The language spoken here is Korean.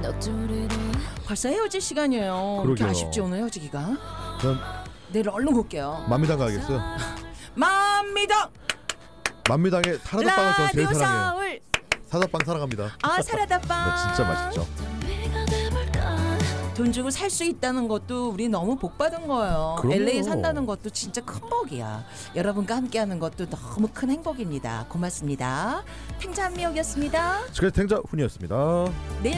벌써 헤어질 시간이에요. 이렇게 그러게요. 아쉽지 오늘 헤어지기가. 전 내일 얼른 올게요. 만미당 가겠어요. 만미당 만미당의 사라다빵을 저 제일 라디오 사랑해요. 서울. 사다빵 사랑합니다. 아 사라다빵. 진짜 맛있죠. 돈 주고 살 수 있다는 것도 우리 너무 복 받은 거예요. 그럼요. LA 산다는 것도 진짜 큰 복이야. 여러분과 함께하는 것도 너무 큰 행복입니다. 고맙습니다. 탱자한미역이었습니다. 지금까지 탱자 훈이었습니다. 내일